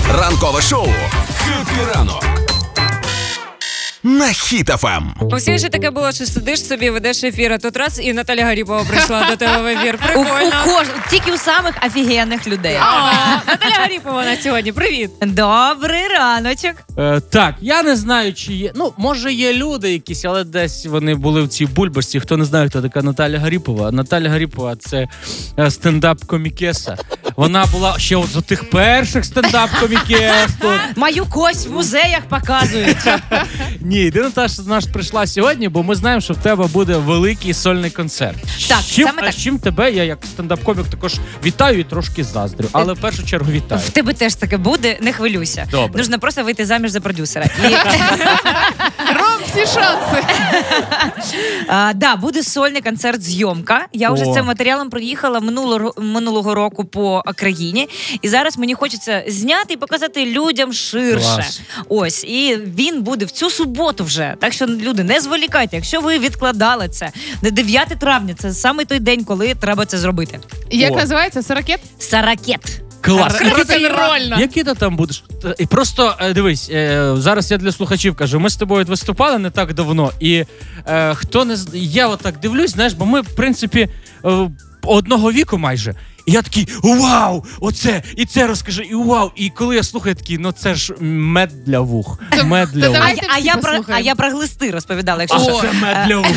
Ранкове шоу «Хеппі ранок» на Хіт ФМ. У всіх же таке було, що сидиш собі, ведеш ефір, а тут раз і Наталя Гаріпова прийшла до тебе в ефір. Прикольно. Тільки у самих офігенних людей. Наталя Гаріпова у нас сьогодні. Привіт. Добрий раночок. Так, я не знаю, чи є... Ну, може є люди якісь, але десь вони були в цій бульбашці. Хто не знає, хто така Наталя Гаріпова. Наталя Гаріпова – це стендап-комікеса. Вона була ще от з тих перших стендап-комікес. Мою кость в музеях показують. Ні, єдине те, що наш прийшла сьогодні, бо ми знаємо, що в тебе буде великий сольний концерт. Так, саме так. З чим тебе, я як стендап-комік також вітаю і трошки заздрю, але в першу чергу вітаю. В тебе теж таке буде, не хвилюйся. Добре. Нужно просто вийти заміж за продюсера. Ром, всі шанси. Да, буде сольний концерт, зйомка. Я вже з цим матеріалом проїхала минулого року по країні. І зараз мені хочеться зняти і показати людям ширше. Клас. Ось, і він буде в цю суботу вже. Так що, люди, не зволікайте. Якщо ви відкладали це, 9 травня, це саме той день, коли треба це зробити. Як називається? Сорокет? Сорокет. Клас. Рок-н-рольно. Які ти там будеш? І просто, дивись, зараз я для слухачів кажу, ми з тобою виступали не так давно, і хто не... Я отак дивлюсь, знаєш, бо ми, в принципі, одного віку майже. І я такий, вау, оце, і це розкажи, і вау. І коли я слухаю, такий, ну це ж мед для вух. Мед для вух. А я про глисти розповідала, якщо що. Це мед для вух.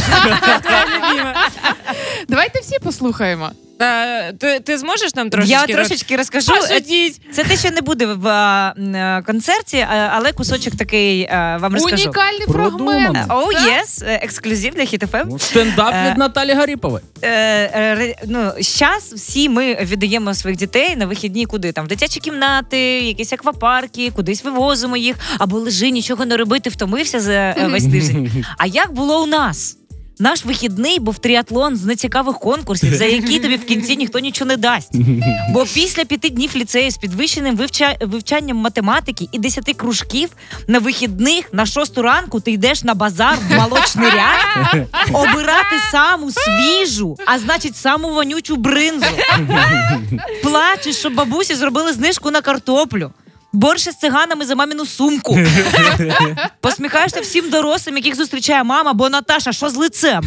Давайте всі послухаємо. Ти зможеш нам трошечки? Я трошечки розкажу. Пошутіть. Це те, що не буде в концерті, але кусочок такий вам розкажу. Унікальний фрагмент. Oh, yes, ексклюзив для Хіт ФМ. Стендап від Наталі Гаріпової. Зараз всі ми віддаємо своїх дітей на вихідні куди? Там в дитячі кімнати, якісь аквапарки, кудись вивозимо їх, або лежи, нічого не робити, втомився за весь тиждень. А як було у нас? Наш вихідний був тріатлон з нецікавих конкурсів, за які тобі в кінці ніхто нічого не дасть. Бо після 5 днів ліцею з підвищеним вивчанням математики і 10 кружків на вихідних на 6 ранку ти йдеш на базар в молочний ряд обирати саму свіжу, а значить саму вонючу бринзу. Плачеш, щоб бабусі зробили знижку на картоплю. Борщ з циганами за мамину сумку. Посміхаєшся всім дорослим, яких зустрічає мама, бо Наташа, що з лицем?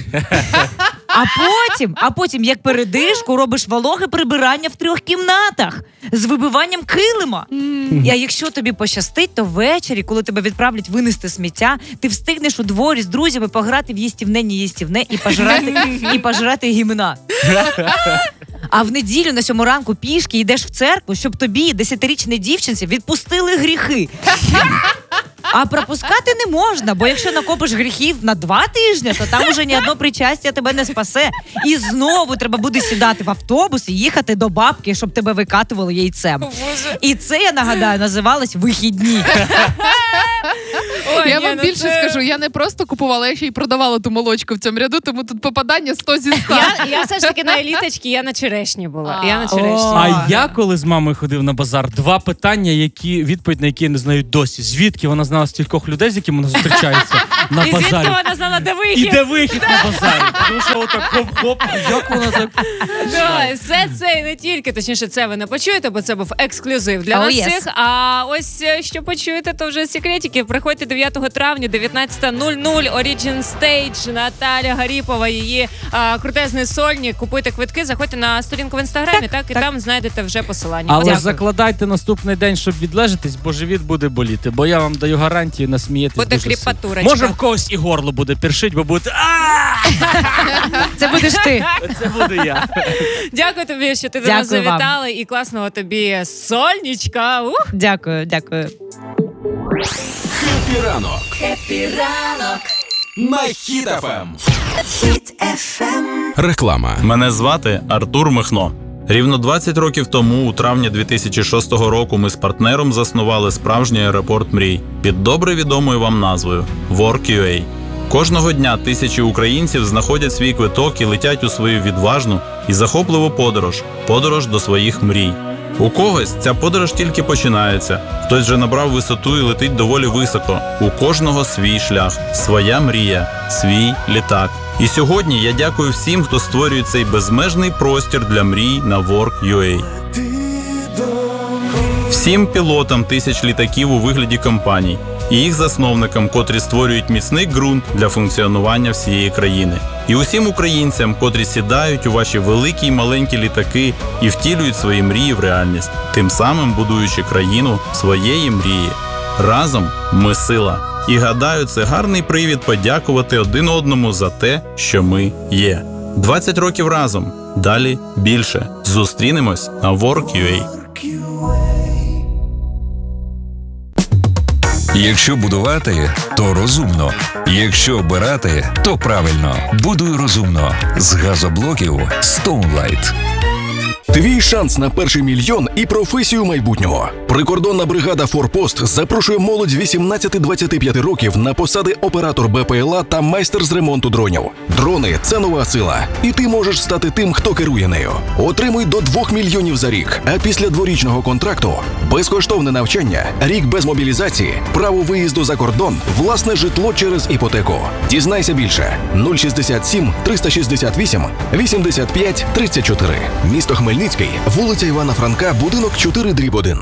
А потім, як передишку, робиш вологе прибирання в 3 кімнатах з вибиванням килима. А якщо тобі пощастить, то ввечері, коли тебе відправлять винести сміття, ти встигнеш у дворі з друзями пограти в їстівне і пожрати гімна. А в неділю на 7 ранку пішки йдеш в церкву, щоб тобі, 10-річній дівчинці, відпустили гріхи. А пропускати не можна, бо якщо накопиш гріхів на 2 тижні, то там уже ні одно причастя тебе не спасе. І знову треба буде сідати в автобус і їхати до бабки, щоб тебе викатували яйцем. І це, я нагадаю, називалось вихідні. Я вам більше скажу, я не просто купувала, я ще й продавала ту молочку в цьому ряду, тому тут попадання 100 зі 100. Я все ж таки на еліточці, я на черешні була. А я коли з мамою ходив на базар, 2 питання, відповідь на які я не знаю досі. Звідки вона знала стількох людей, з якими вона зустрічається на базарі? І звідки вона знала, де вихід? І де вихід на базарі? Тому що отак хоп-хоп, як вона так... Все це і не тільки, точніше, це ви не почуєте, бо це був ексклюзив для нас всіх. А ось що почуєте, то вже секретики. Приходьте 9 травня, 19:00, Origin Stage, Наталя Гаріпова, її крутезний сольник. Купуйте квитки, заходьте на сторінку в Інстаграмі, так, і там знайдете вже посилання. Але Дякую. закладайте наступний день, щоб відлежитись, бо живіт буде боліти. Бо я вам даю гарантію, насмієтесь буде дуже кріпатурочка. Може в когось і горло буде першить, бо буде Це будеш ти. Це буду я. Дякую тобі, що ти до нас завітала, і класного тобі сольничка. Дякую. Хеппі ранок. Хеппі ранок. На Хіт ФМ. Реклама. Мене звати Артур Михно. Рівно 20 років тому, у травні 2006 року, ми з партнером заснували справжній аеропорт мрій під добре відомою вам назвою Work.ua. Кожного дня тисячі українців знаходять свій квиток і летять у свою відважну і захопливу подорож до своїх мрій. У когось ця подорож тільки починається, хтось вже набрав висоту і летить доволі високо. У кожного свій шлях, своя мрія, свій літак. І сьогодні я дякую всім, хто створює цей безмежний простір для мрій на Work.ua. всім пілотам тисяч літаків у вигляді компаній і їх засновникам, котрі створюють міцний ґрунт для функціонування всієї країни. І усім українцям, котрі сідають у ваші великі й маленькі літаки і втілюють свої мрії в реальність, тим самим будуючи країну своєї мрії. Разом ми сила. І гадаю, це гарний привід подякувати один одному за те, що ми є. 20 років разом. Далі більше. Зустрінемось на Work.ua. Якщо будувати, то розумно. Якщо обирати, то правильно. Будуй розумно. З газоблоків Stoneline. Твій шанс на перший мільйон і професію майбутнього. Прикордонна бригада «Форпост» запрошує молодь 18-25 років на посади оператор БПЛА та майстер з ремонту дронів. Дрони – це нова сила, і ти можеш стати тим, хто керує нею. Отримуй до 2 мільйонів за рік, а після дворічного контракту – безкоштовне навчання, рік без мобілізації, право виїзду за кордон, власне житло через іпотеку. Дізнайся більше. 067 368 85 34. Місто Хмельницький, вулиця Івана Франка, будинок 4/1.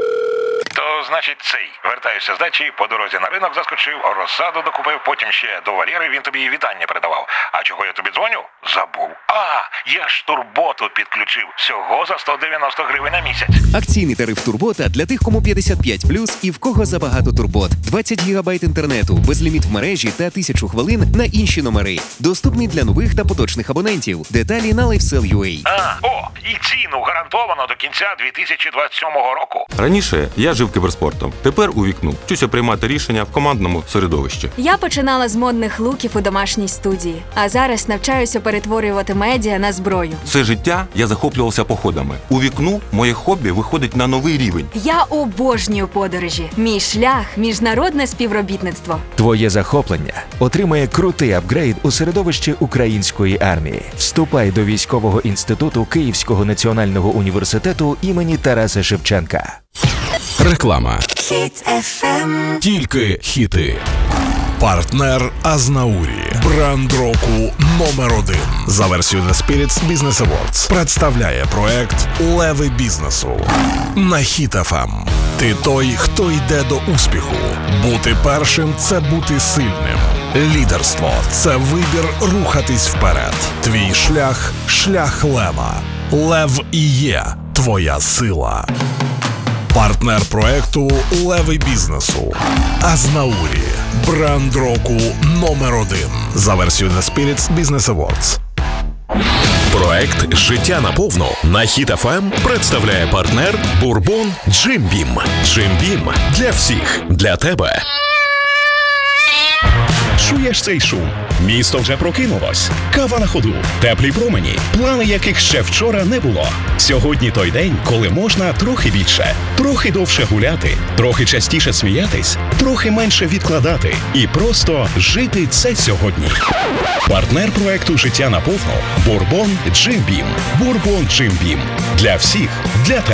То, значить, вертаюся з дачі, по дорозі на ринок заскочив, розсаду докупив, потім ще до Валєри, він тобі вітання передавав. А чого я тобі дзвоню? Забув. Я ж турботу підключив. Всього за 190 гривень на місяць. Акційний тариф «Турбота» для тих, кому 55+, і в кого забагато турбот. 20 гігабайт інтернету, безліміт в мережі та 1000 хвилин на інші номери. Доступний для нових та поточних абонентів. Деталі на LifeSell.ua. І ціну гарантовано до кінця 2027 року. Раніше я жив кіберспортом. Тепер у вікну. Вчуся приймати рішення в командному середовищі. Я починала з модних луків у домашній студії, а зараз навчаюся перетворювати медіа на зброю. Все життя я захоплювався походами. У вікну моє хобі виходить на новий рівень. Я обожнюю подорожі. Мій шлях – міжнародне співробітництво. Твоє захоплення отримає крутий апгрейд у середовищі української армії. Вступай до військового інституту Київського національного університету імені Тараса Шевченка. Реклама. Хіт FM. Тільки хіти. Партнер Азнаурі. Бренд року номер 1. За версією The Spirits Business Awards представляє проект «Леви бізнесу» на Хіт FM. Ти той, хто йде до успіху. Бути першим – це бути сильним. Лідерство – це вибір рухатись вперед. Твій шлях – шлях лева. Лев і є твоя сила. Партнер проекту «Леви бізнесу» Азнаурі. Бренд року номер 1. За версією The Spirits Business Awards. Проект «Життя наповну» на Хіт FM представляє партнер Бурбон Джим Бім. Джим Бім для всіх, для тебе. Чуєш цей шум? Місто вже прокинулось. Кава на ходу, теплі промені, плани яких ще вчора не було. Сьогодні той день, коли можна трохи більше, трохи довше гуляти, трохи частіше сміятись, трохи менше відкладати і просто жити це сьогодні. Партнер проекту «Життя наповну» Бурбон Джим Бім. Бурбон Джим Бім. Для всіх, для тебе.